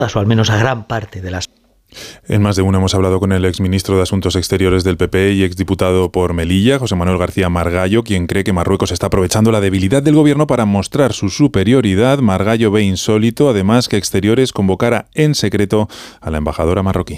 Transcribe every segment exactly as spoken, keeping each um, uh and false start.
o al menos a gran parte de las. En más de uno hemos hablado con el exministro de Asuntos Exteriores del P P y exdiputado por Melilla, José Manuel García Margallo, quien cree que Marruecos está aprovechando la debilidad del gobierno para mostrar su superioridad. Margallo ve insólito, además, que Exteriores convocara en secreto a la embajadora marroquí.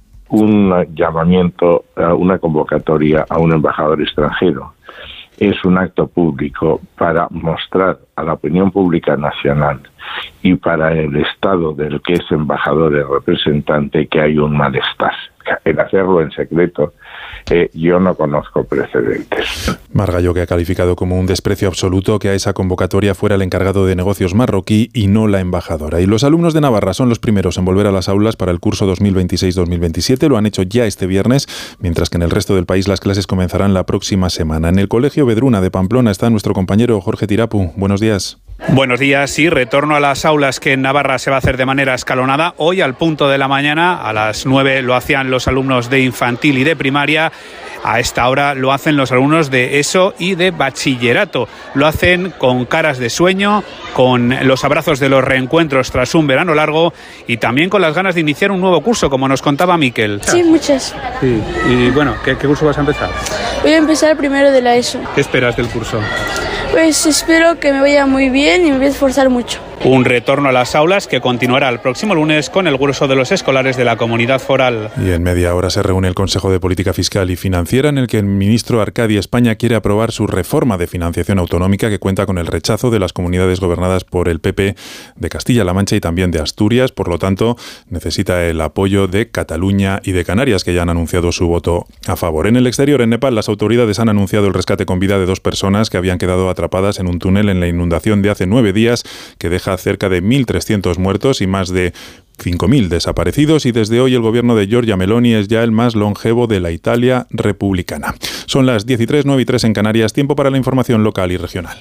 Un llamamiento, una convocatoria a un embajador extranjero es un acto público para mostrar a la opinión pública nacional y para el Estado del que es embajador y representante que hay un malestar. El hacerlo en secreto, eh, yo no conozco precedentes. Margallo, que ha calificado como un desprecio absoluto que a esa convocatoria fuera el encargado de negocios marroquí y no la embajadora. Y los alumnos de Navarra son los primeros en volver a las aulas para el curso dos mil veintiséis dos mil veintisiete. Lo han hecho ya este viernes, mientras que en el resto del país las clases comenzarán la próxima semana. En el Colegio Vedruna de Pamplona está nuestro compañero Jorge Tirapu. Buenos días. Buenos días, sí, retorno a las aulas que en Navarra se va a hacer de manera escalonada. Hoy al punto de la mañana, a las nueve lo hacían los alumnos de infantil y de primaria. A esta hora lo hacen los alumnos de ESO y de bachillerato. Lo hacen con caras de sueño, con los abrazos de los reencuentros tras un verano largo y también con las ganas de iniciar un nuevo curso, como nos contaba Miquel. Sí, muchas. Sí. Y bueno, ¿qué, qué curso vas a empezar? Voy a empezar primero de la ESO. ¿Qué esperas del curso? Pues espero que me vaya muy bien y me voy a esforzar mucho. Un retorno a las aulas que continuará el próximo lunes con el grueso de los escolares de la comunidad foral. Y en media hora se reúne el Consejo de Política Fiscal y Financiera, en el que el ministro Arcadi España quiere aprobar su reforma de financiación autonómica, que cuenta con el rechazo de las comunidades gobernadas por el P P de Castilla-La Mancha y también de Asturias. Por lo tanto, necesita el apoyo de Cataluña y de Canarias, que ya han anunciado su voto a favor. En el exterior, en Nepal, las autoridades han anunciado el rescate con vida de dos personas que habían quedado atrapadas en un túnel en la inundación de hace nueve días, que deja cerca de mil trescientos muertos y más de cinco mil desaparecidos, y desde hoy el gobierno de Giorgia Meloni es ya el más longevo de la Italia republicana. Son las diez y tres, nueve y tres en Canarias, tiempo para la información local y regional.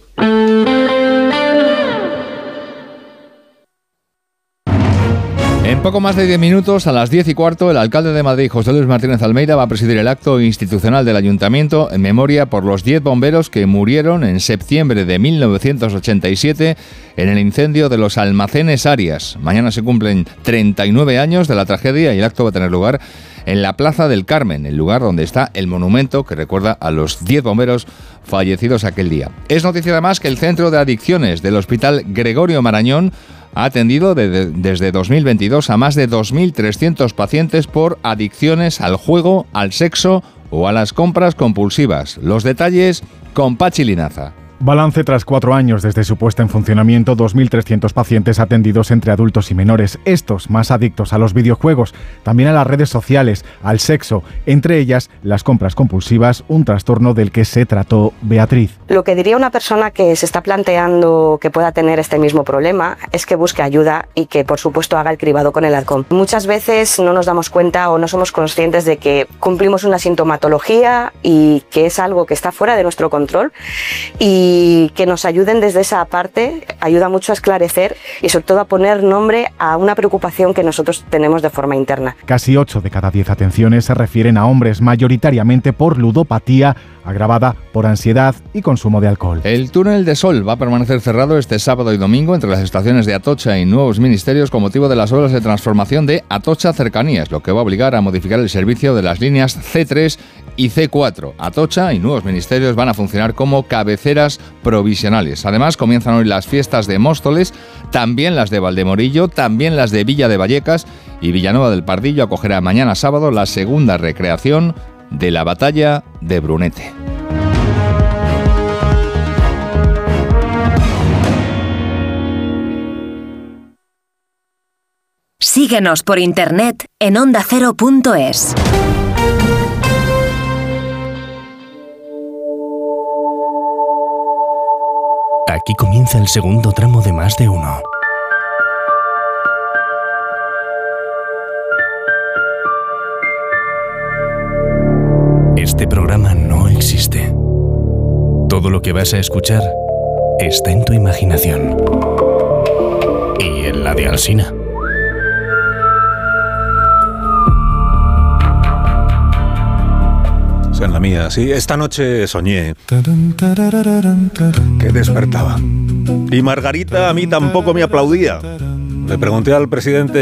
En poco más de diez minutos, a las diez y cuarto, el alcalde de Madrid, José Luis Martínez Almeida, va a presidir el acto institucional del Ayuntamiento en memoria por los diez bomberos que murieron en septiembre de mil novecientos ochenta y siete en el incendio de los almacenes Arias. Mañana se cumplen treinta y nueve años de la tragedia y el acto va a tener lugar en la Plaza del Carmen, el lugar donde está el monumento que recuerda a los diez bomberos fallecidos aquel día. Es noticia además que el Centro de Adicciones del Hospital Gregorio Marañón ha atendido de, de, desde dos mil veintidós a más de dos mil trescientos pacientes por adicciones al juego, al sexo o a las compras compulsivas. Los detalles con Pachi Linaza. Balance tras cuatro años desde su puesta en funcionamiento, dos mil trescientos pacientes atendidos entre adultos y menores, estos más adictos a los videojuegos, también a las redes sociales, al sexo, entre ellas las compras compulsivas, un trastorno del que se trató Beatriz. Lo que diría una persona que se está planteando que pueda tener este mismo problema es que busque ayuda y que por supuesto haga el cribado con el ADCOM. Muchas veces no nos damos cuenta o no somos conscientes de que cumplimos una sintomatología y que es algo que está fuera de nuestro control, y Y que nos ayuden desde esa parte ayuda mucho a esclarecer y sobre todo a poner nombre a una preocupación que nosotros tenemos de forma interna. Casi ocho de cada diez atenciones se refieren a hombres, mayoritariamente por ludopatía agravada por ansiedad y consumo de alcohol. El túnel de Sol va a permanecer cerrado este sábado y domingo entre las estaciones de Atocha y Nuevos Ministerios con motivo de las obras de transformación de Atocha Cercanías, lo que va a obligar a modificar el servicio de las líneas C tres y C cuatro. Atocha y Nuevos Ministerios van a funcionar como cabeceras provisionales. Además, comienzan hoy las fiestas de Móstoles, también las de Valdemorillo, también las de Villa de Vallecas, y Villanueva del Pardillo acogerá mañana sábado la segunda recreación de la batalla de Brunete. Síguenos por internet en onda cero punto es. Aquí comienza el segundo tramo de Más de Uno. Este programa no existe. Todo lo que vas a escuchar está en tu imaginación. Y en la de Alsina. En la mía, sí. Esta noche soñé que despertaba. Y Margarita a mí tampoco me aplaudía. Le pregunté al presidente